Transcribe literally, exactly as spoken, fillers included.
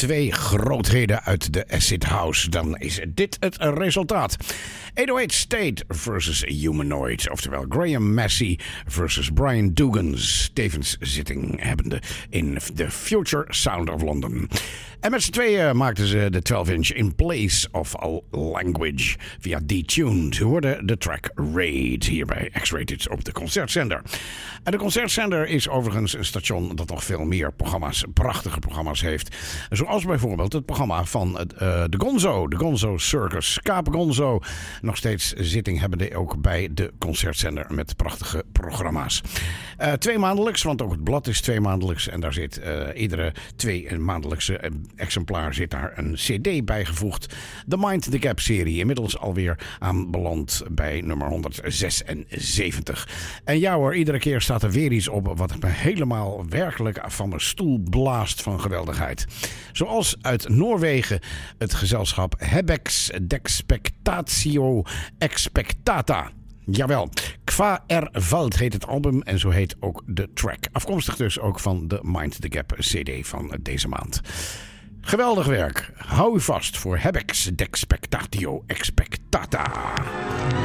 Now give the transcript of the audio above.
twee grootheden uit de acid house, dan is dit het resultaat. achthonderdachtendertig State versus Humanoid, oftewel Graham Massey versus Brian Dugans, tevens zitting hebbende in The Future Sound of London. En met z'n tweeën maakten ze de twaalf inch In Place of a Language via Detuned. We hoorden de track Raid hier bij X-Rated op de Concertzender. En de Concertzender is overigens een station dat nog veel meer programma's, prachtige programma's heeft. Zoals bijvoorbeeld het programma van uh, de Gonzo, de Gonzo Circus. Kaap Gonzo, nog steeds zitting hebbende ook bij de Concertzender met prachtige programma's. Uh, twee maandelijks, want ook het blad is twee maandelijks. En daar zit uh, iedere twee maandelijkse uh, exemplaar zit daar een cd bijgevoegd. De Mind the Gap serie, inmiddels alweer aanbeland bij nummer honderdzesenzeventig. En ja hoor, iedere keer staat er weer iets op wat me helemaal werkelijk van mijn stoel blaast van geweldigheid. Zoals uit Noorwegen het gezelschap Hebex Dexpectatio Expectata. Jawel, Qua er valt heet het album en zo heet ook de track. Afkomstig dus ook van de Mind the Gap cd van deze maand. Geweldig werk. Hou u vast voor Hebex Dexpectatio Expectata.